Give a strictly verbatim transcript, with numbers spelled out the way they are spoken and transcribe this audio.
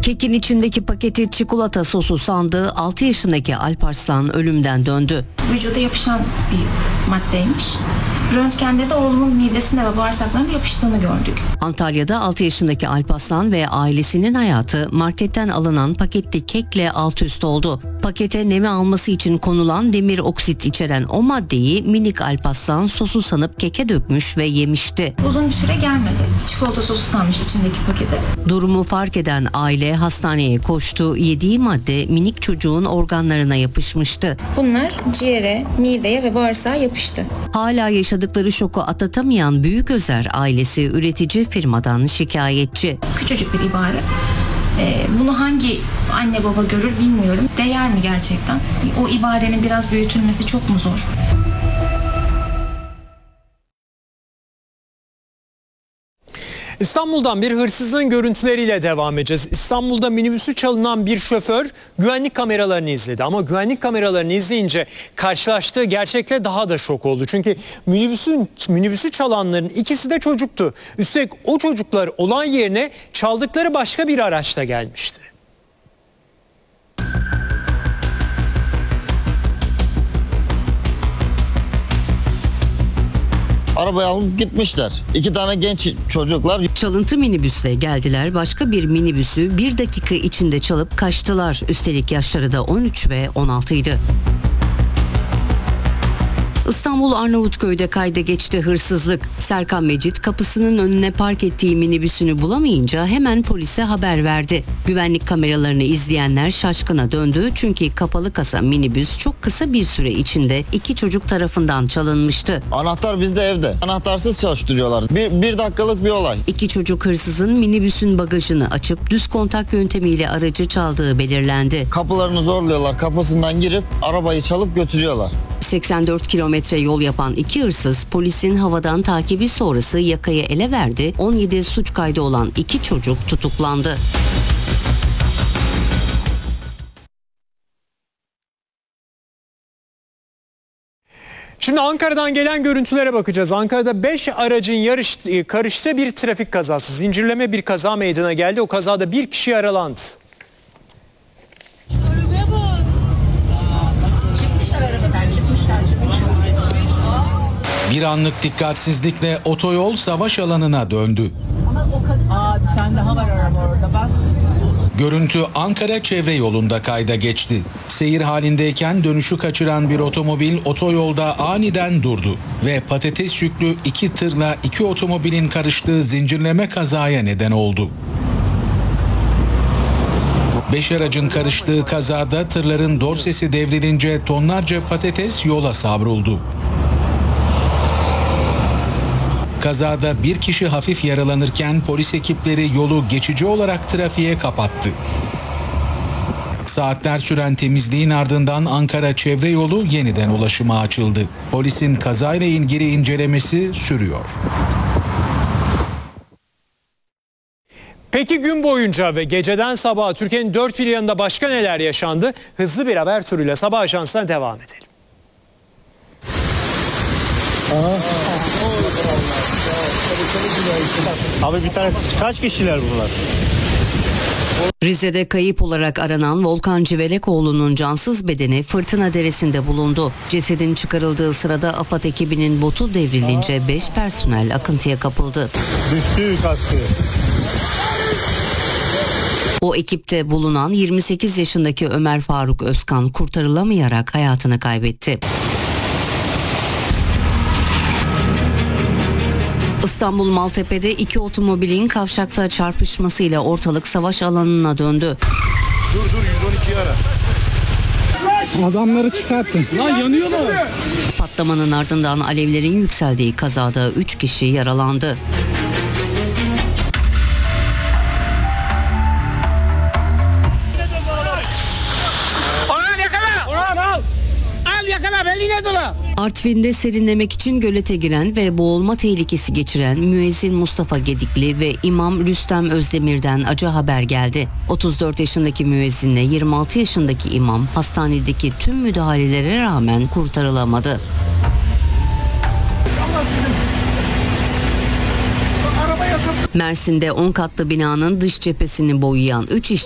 Kekin içindeki paketi çikolata sosu sandığı altı yaşındaki Alparslan ölümden döndü. Vücuda yapışan bir maddeymiş. Röntgende de oğlumun midesine ve bağırsaklarına yapıştığını gördük. Antalya'da altı yaşındaki Alparslan ve ailesinin hayatı marketten alınan paketli kekle alt üst oldu. Pakete nemi alması için konulan demir oksit içeren o maddeyi minik Alparslan sosu sanıp keke dökmüş ve yemişti. Uzun bir süre gelmedi. Çikolata sosu sanmış içindeki pakete. Durumu fark eden aile hastaneye koştu. Yediği madde minik çocuğun organlarına yapışmıştı. Bunlar ciğere, mideye ve bağırsağa yapıştı. Hala yaşadıkları şoku atlatamayan Büyüközer ailesi üretici firmadan şikayetçi. Küçücük bir ibare. Ee, bunu hangi anne baba görür bilmiyorum. Değer mi gerçekten? O ibarenin biraz büyütülmesi çok mu zor? İstanbul'dan bir hırsızlığın görüntüleriyle devam edeceğiz. İstanbul'da minibüsü çalınan bir şoför güvenlik kameralarını izledi. Ama güvenlik kameralarını izleyince karşılaştığı gerçekle daha da şok oldu. Çünkü minibüsün, minibüsü çalanların ikisi de çocuktu. Üstelik o çocuklar olay yerine çaldıkları başka bir araçla gelmişti. Arabayı alıp gitmişler. İki tane genç çocuklar. Çalıntı minibüsle geldiler, başka bir minibüsü bir dakika içinde çalıp kaçtılar. Üstelik yaşları da on üç ve on altı idi. İstanbul Arnavutköy'de kayda geçti hırsızlık. Serkan Mecit kapısının önüne park ettiği minibüsünü bulamayınca hemen polise haber verdi. Güvenlik kameralarını izleyenler şaşkına döndü çünkü kapalı kasa minibüs çok kısa bir süre içinde iki çocuk tarafından çalınmıştı. Anahtar bizde evde. Anahtarsız çalıştırıyorlar. Bir, bir dakikalık bir olay. İki çocuk hırsızın minibüsün bagajını açıp düz kontak yöntemiyle aracı çaldığı belirlendi. Kapılarını zorluyorlar. Kapısından girip arabayı çalıp götürüyorlar. seksen dört kilometre yol yapan iki hırsız polisin havadan takibi sonrası yakayı ele verdi. on yedi suç kaydı olan iki çocuk tutuklandı. Şimdi Ankara'dan gelen görüntülere bakacağız. Ankara'da beş aracın yarış, karıştığı bir trafik kazası, zincirleme bir kaza meydana geldi. O kazada bir kişi yaralandı. Bir anlık dikkatsizlikle otoyol savaş alanına döndü. Aa, bir tane daha var araba orada bak. Görüntü Ankara çevre yolunda kayda geçti. Seyir halindeyken dönüşü kaçıran bir otomobil otoyolda aniden durdu ve patates yüklü iki tırla iki otomobilin karıştığı zincirleme kazaya neden oldu. Beş aracın karıştığı kazada tırların dorsesi devrilince tonlarca patates yola savruldu. Kazada bir kişi hafif yaralanırken polis ekipleri yolu geçici olarak trafiğe kapattı. Saatler süren temizliğin ardından Ankara çevre yolu yeniden ulaşıma açıldı. Polisin kazayla ilgili incelemesi sürüyor. Peki gün boyunca ve geceden sabaha Türkiye'nin dört bir yanında başka neler yaşandı? Hızlı bir haber turuyla Sabah Ajansı'na devam edelim. Aha. Abi bir tane kaç kişiler bunlar? Rize'de kayıp olarak aranan Volkan Civelekoğlu'nun cansız bedeni Fırtına Deresi'nde bulundu. Cesedin çıkarıldığı sırada AFAD ekibinin botu devrilince beş personel akıntıya kapıldı. Düştü kaskı. O ekipte bulunan yirmi sekiz yaşındaki Ömer Faruk Özkan kurtarılamayarak hayatını kaybetti. İstanbul Maltepe'de iki otomobilin kavşakta çarpışmasıyla ortalık savaş alanına döndü. Dur dur yüz on ikiyi ara. Adamları çıkartın. Lan yanıyorlar. Patlamanın ardından alevlerin yükseldiği kazada üç kişi yaralandı. Orhan yakala. Orhan al. Al yakala beline dola. Artvin'de serinlemek için gölete giren ve boğulma tehlikesi geçiren müezzin Mustafa Gedikli ve İmam Rüstem Özdemir'den acı haber geldi. otuz dört yaşındaki müezzinle yirmi altı yaşındaki imam hastanedeki tüm müdahalelere rağmen kurtarılamadı. Mersin'de on katlı binanın dış cephesini boyayan üç